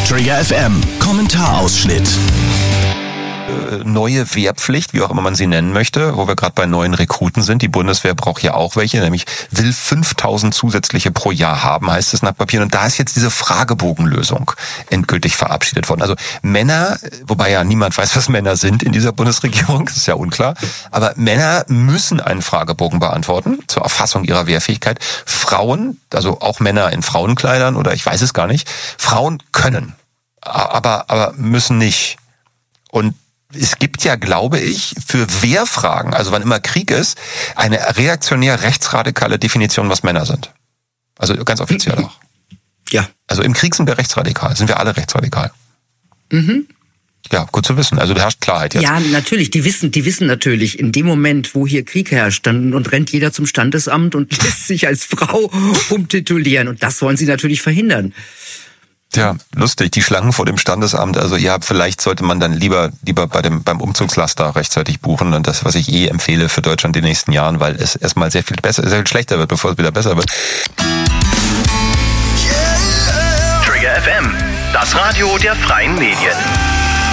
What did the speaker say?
Trigger FM Kommentarausschnitt. Neue Wehrpflicht, wie auch immer man sie nennen möchte, wo wir gerade bei neuen Rekruten sind. Die Bundeswehr braucht ja auch welche, nämlich will 5.000 zusätzliche pro Jahr haben, heißt es nach Papieren. Und da ist jetzt diese Fragebogenlösung endgültig verabschiedet worden. Also Männer, wobei ja niemand weiß, was Männer sind in dieser Bundesregierung, das ist ja unklar, aber Männer müssen einen Fragebogen beantworten zur Erfassung ihrer Wehrfähigkeit. Frauen, also auch Männer in Frauenkleidern oder ich weiß es gar nicht, Frauen können, aber müssen nicht. Und es gibt ja, glaube ich, für Wehrfragen, also wann immer Krieg ist, eine reaktionär rechtsradikale Definition, was Männer sind. Also ganz offiziell auch. Ja. Also im Krieg sind wir rechtsradikal, sind wir alle rechtsradikal. Mhm. Ja, gut zu wissen. Also da herrscht Klarheit jetzt. Ja, natürlich. Die wissen natürlich, in dem Moment, wo hier Krieg herrscht, dann und rennt jeder zum Standesamt und lässt sich als Frau umtitulieren. Und das wollen sie natürlich verhindern. Ja, lustig, die Schlangen vor dem Standesamt. Also ja, vielleicht sollte man dann lieber beim Umzugslaster rechtzeitig buchen. Und das, was ich empfehle für Deutschland in den nächsten Jahren, weil es erstmal sehr viel schlechter wird, bevor es wieder besser wird. Trigger FM, das Radio der freien Medien.